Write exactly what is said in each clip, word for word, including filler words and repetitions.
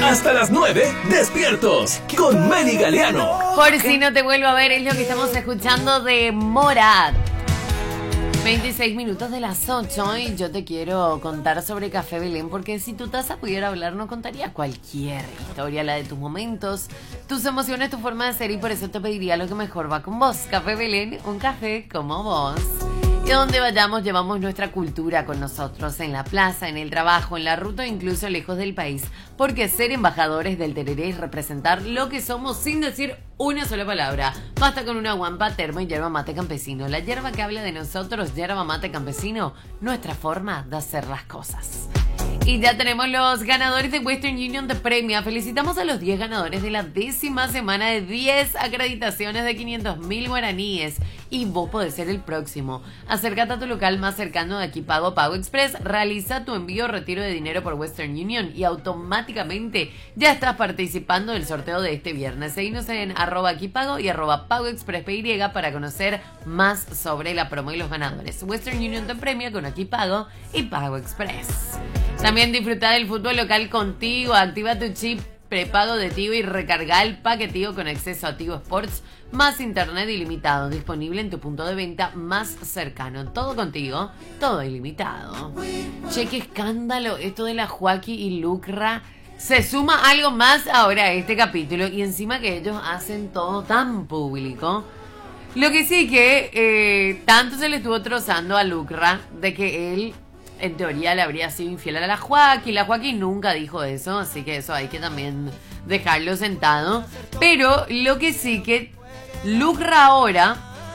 Hasta las nueve, despiertos con Meli Galeano. Por si no te vuelvo a ver, es lo que estamos escuchando de Morat. veintiséis minutos de las ocho y yo te quiero contar sobre Café Belén, porque si tu taza pudiera hablar no contaría cualquier historia, la de tus momentos, tus emociones, tu forma de ser, y por eso te pediría lo que mejor va con vos. Café Belén, un café como vos. Y donde vayamos llevamos nuestra cultura con nosotros, en la plaza, en el trabajo, en la ruta o incluso lejos del país, porque ser embajadores del tereré es representar lo que somos sin decir una sola palabra. Basta con una guampa, termo y yerba mate campesino. La yerba que habla de nosotros, yerba mate campesino, nuestra forma de hacer las cosas. Y ya tenemos los ganadores de Western Union de Premia. Felicitamos a los diez ganadores de la décima semana de diez acreditaciones de quinientos mil guaraníes. Y vos podés ser el próximo. Acércate a tu local más cercano de Aquí Pago Pago Express. Realiza tu envío o retiro de dinero por Western Union y automáticamente ya estás participando del sorteo de este viernes. Seguinos en arroba Aquí Pago y arroba Pago Express P Y para conocer más sobre la promo y los ganadores. Western Union te premia con Aquí Pago y Pago Express. También disfruta del fútbol local contigo. Activa tu chip prepago de Tigo y recarga el paquetivo con acceso a Tigo Sports más internet ilimitado, disponible en tu punto de venta más cercano. Todo contigo, todo ilimitado. Che, qué escándalo esto de la Joaquí y Lucra. Se suma algo más ahora a este capítulo y encima que ellos hacen todo tan público. Lo que sí que eh, tanto se le estuvo trozando a Lucra de que él en teoría le habría sido infiel a la Joaquí. La Joaquí nunca dijo eso, así que eso hay que también dejarlo sentado. Pero lo que sí que Lucra ahora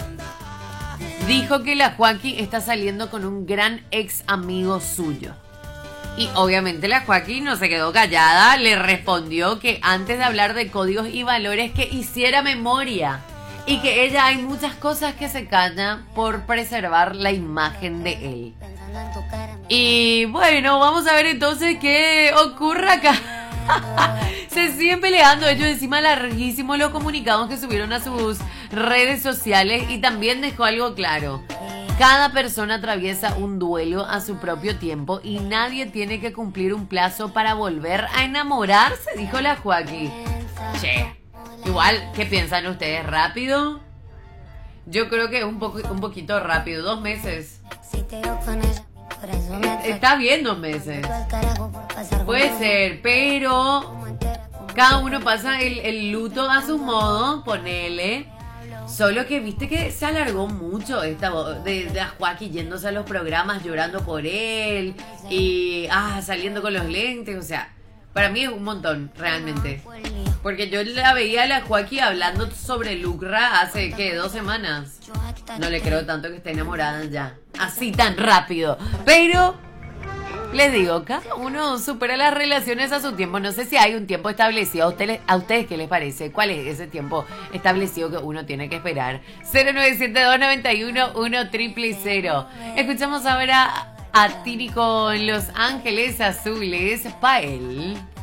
dijo que la Joaquí está saliendo con un gran ex amigo suyo. Y obviamente la Joaquí no se quedó callada, le respondió que antes de hablar de códigos y valores que hiciera memoria. Y que ella hay muchas cosas que se callan por preservar la imagen de él. Y bueno, vamos a ver entonces qué ocurre acá. Se siguen peleando ellos, encima larguísimo los comunicados que subieron a sus redes sociales. Y también dejó algo claro: cada persona atraviesa un duelo a su propio tiempo y nadie tiene que cumplir un plazo para volver a enamorarse, dijo la Joaquí. Che, igual, ¿qué piensan ustedes? ¿Rápido? Yo creo que es un, poco, un poquito rápido. Dos meses. Está bien dos meses. Puede ser, pero cada uno pasa el, el luto a su modo, ponele. Solo que viste que se alargó mucho esta de, de Joaquín yéndose a los programas llorando por él y ah, saliendo con los lentes. O sea, para mí es un montón, realmente. Porque yo la veía a la Joaquín hablando sobre Lucra hace, ¿qué? Dos semanas. No le creo tanto que esté enamorada ya. Así tan rápido. Pero les digo, cada uno supera las relaciones a su tiempo. No sé si hay un tiempo establecido. ¿A ustedes, a ustedes qué les parece? ¿Cuál es ese tiempo establecido que uno tiene que esperar? cero nueve siete dos nueve uno uno triple cero. Escuchamos ahora a Tini con Los Ángeles Azules. Pael.